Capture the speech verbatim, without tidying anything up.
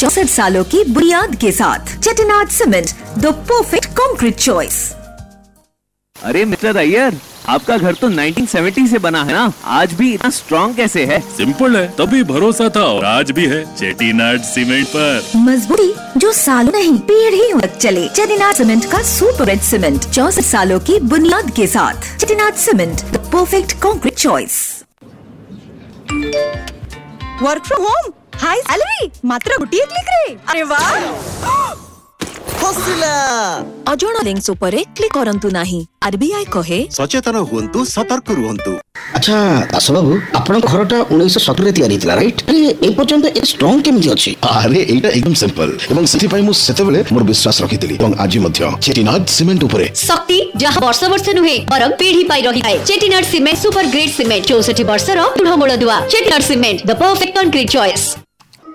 चौसठ सालों की बुनियाद के साथ। Chettinad cement, the perfect concrete choice. अरे मिस्टर अय्यर, आपका घर तो नाइनटीन सेवेंटी से बना है ना, आज भी इतना स्ट्रॉन्ग कैसे है? सिंपल है, तभी भरोसा था और आज भी है चेटिनाड सीमेंट पर। मजबूती जो सालों नहीं पीढ़ियों तक चले। चेटिनाड सीमेंट का सुपर रेड सीमेंट, चौसठ सालों की बुनियाद के साथ। Chettinad cement, the perfect concrete choice. Work from home, high salary, मात्र गोटिए क्लिक रे। अरे वाह, अजोड़ लिंक्स उपरे क्लिक करंतु नाही। आरबीआई कहे सचेतन हुंतु, सतर्क रुहंतु। अच्छा दास बाबू, आपण घरटा उन्नीस सौ सत्तर रे तयारी थिला राइट? अरे ए पर्यंत ए स्ट्रांग केमिति अछि? अरे एटा एकदम सिंपल एवं सिटी पई मु सेतेबेले मोर विश्वास रखितली एवं आज मध्य चेटिनाड सीमेंट उपरे शक्ति जहा वर्ष वर्ष नुहे बरं पीढ़ी पाई रही है। Chettinad cement super grade cement, चौसठ वर्ष रो दृढ़ मूल दुआ। Chettinad cement, the perfect concrete choice.